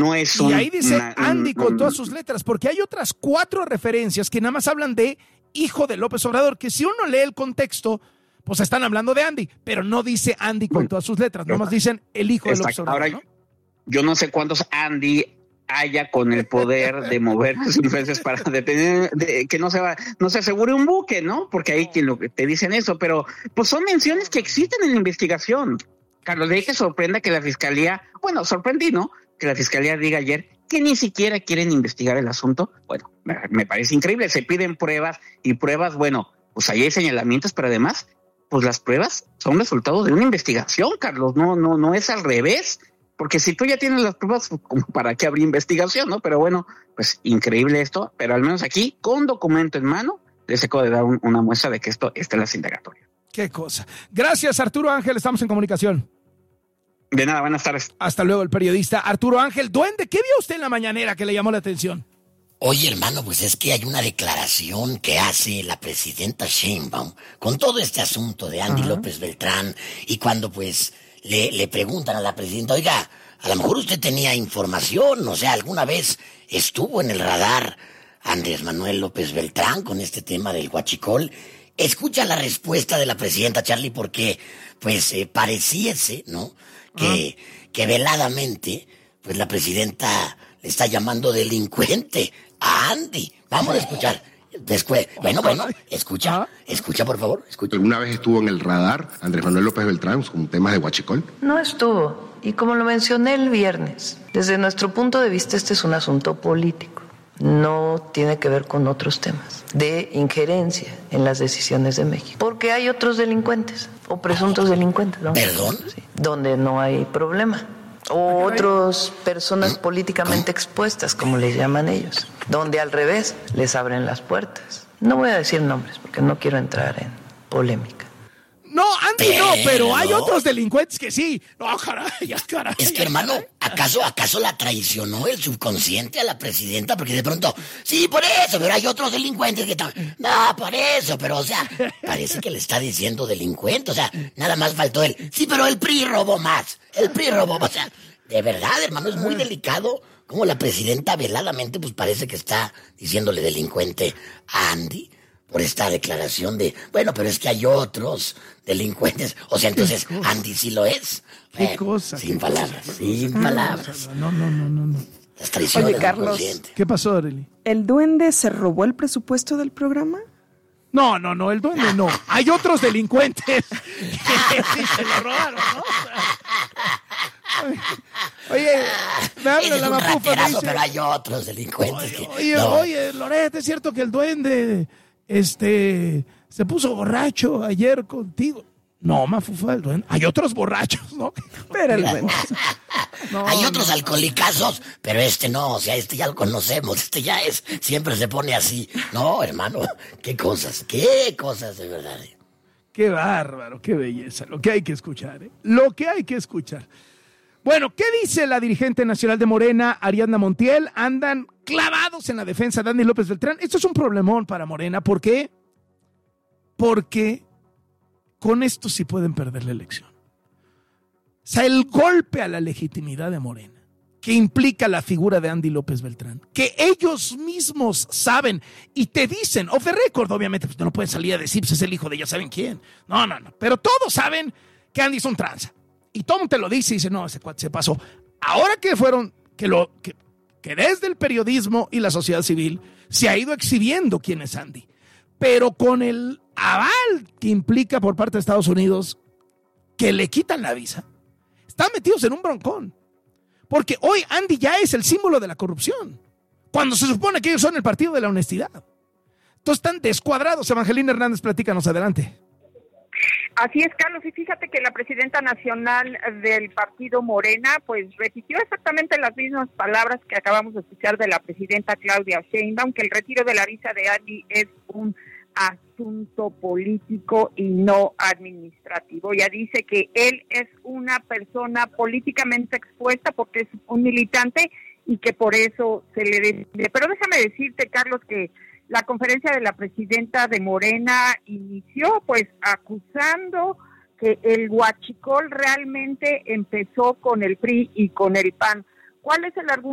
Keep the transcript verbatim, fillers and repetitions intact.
no es un... Y ahí dice una, Andy un, con un, todas sus letras, porque hay otras cuatro referencias que nada más hablan de hijo de López Obrador, que si uno lee el contexto, pues están hablando de Andy, pero no dice Andy con bueno, todas sus letras, nomás dicen el hijo de López Obrador. Ahora, ¿no? Yo no sé cuántos Andy haya con el poder de mover sus influencias para depender de que no se va, no se asegure un buque, ¿no? Porque hay quien lo, te dicen eso, pero pues son menciones que existen en la investigación. Carlos, de ahí que sorprenda que la fiscalía, bueno, sorprendí, ¿no? Que la fiscalía diga ayer que ni siquiera quieren investigar el asunto. Bueno, me, me parece increíble, se piden pruebas y pruebas, bueno, pues ahí hay señalamientos, pero además, pues las pruebas son resultado de una investigación, Carlos, no, no, no es al revés. Porque si tú ya tienes las pruebas, como para qué habría investigación, ¿no? Pero bueno, pues increíble esto, pero al menos aquí, con documento en mano, les acabo de dar un, una muestra de que esto está en las indagatorias. Qué cosa. Gracias, Arturo Ángel, estamos en comunicación. De nada, buenas tardes. Hasta luego, el periodista Arturo Ángel. Duende, ¿qué vio usted en la mañanera que le llamó la atención? Oye, hermano, pues es que hay una declaración que hace la presidenta Sheinbaum con todo este asunto de Andy Ajá. López Beltrán, y cuando pues le, le preguntan a la presidenta, oiga, a lo mejor usted tenía información, o sea, alguna vez estuvo en el radar Andrés Manuel López Beltrán con este tema del huachicol. Escucha la respuesta de la presidenta, Charlie, porque pues eh, pareciese, ¿no? Que, uh-huh. que veladamente, pues la presidenta le está llamando delincuente a Andy. Vamos a escuchar. Después, bueno, bueno, escucha, escucha por favor, escucha. ¿Alguna vez estuvo en el radar Andrés Manuel López Beltrán con temas de huachicol? No estuvo, y como lo mencioné el viernes, desde nuestro punto de vista este es un asunto político. No tiene que ver con otros temas de injerencia en las decisiones de México. Porque hay otros delincuentes o presuntos delincuentes, ¿no? ¿Perdón? Sí, donde no hay problema. O otras personas políticamente expuestas, como les llaman ellos, donde al revés les abren las puertas. No voy a decir nombres porque no quiero entrar en polémica. No, Andy pero... no, pero hay otros delincuentes que sí. No, caray, ya, caray. Es que, hermano, ¿acaso, acaso la traicionó el subconsciente a la presidenta? Porque de pronto, sí, por eso, pero hay otros delincuentes que también. No, por eso, pero, o sea, parece que le está diciendo delincuente. O sea, nada más faltó él. Sí, pero el P R I robó más. El P R I robó más. O sea, de verdad, hermano, es muy delicado como la presidenta veladamente, pues parece que está diciéndole delincuente a Andy. Por esta declaración de, bueno, pero es que hay otros delincuentes. O sea, entonces, Andy sí lo es. ¿Qué bueno, cosa? Sin qué palabras, cosa, sin cosa. palabras. No, no, no, no, no. Las traiciones. Oye, Carlos, ¿qué pasó, Arely? ¿El duende se robó el presupuesto del programa? No, no, no, el duende no. Hay otros delincuentes que sí se lo robaron, ¿no? Oye, me habla la mapufa, me dice, pero hay otros delincuentes oye, que... Oye, no. oye, Loret, ¿es cierto que el duende este, se puso borracho ayer contigo? No, mafufa, el duende. Hay otros borrachos, ¿no? Pero el duende... No, hay otros no, alcoholicazos, pero este no, o sea, este ya lo conocemos, este ya es, siempre se pone así. No, hermano, qué cosas, qué cosas de verdad. Qué bárbaro, qué belleza, lo que hay que escuchar, ¿eh? Lo que hay que escuchar. Bueno, ¿qué dice la dirigente nacional de Morena, Ariadna Montiel? Andan clavados en la defensa de Andy López Beltrán. Esto es un problemón para Morena. ¿Por qué? Porque con esto sí pueden perder la elección. O sea, el golpe a la legitimidad de Morena, que implica la figura de Andy López Beltrán, que ellos mismos saben y te dicen, off the record, obviamente, pues no pueden salir a decir, pues es el hijo de ya saben quién. No, no, no. Pero todos saben que Andy es un tranza. Y Tom te lo dice y dice, no, ese cuate se pasó. Ahora que fueron, que lo, que, que desde el periodismo y la sociedad civil se ha ido exhibiendo quién es Andy. Pero con el aval que implica por parte de Estados Unidos que le quitan la visa, están metidos en un broncón. Porque hoy Andy ya es el símbolo de la corrupción, cuando se supone que ellos son el partido de la honestidad. Entonces están descuadrados. Evangelina Hernández, platícanos, adelante. Así es, Carlos, y fíjate que la presidenta nacional del partido Morena, pues repitió exactamente las mismas palabras que acabamos de escuchar de la presidenta Claudia Sheinbaum, que el retiro de la visa de Andy es un asunto político y no administrativo. Ella dice que él es una persona políticamente expuesta porque es un militante y que por eso se le decide. Pero déjame decirte, Carlos, que la conferencia de la presidenta de Morena inició pues acusando que el huachicol realmente empezó con el P R I y con el P A N. ¿Cuál es el argumento?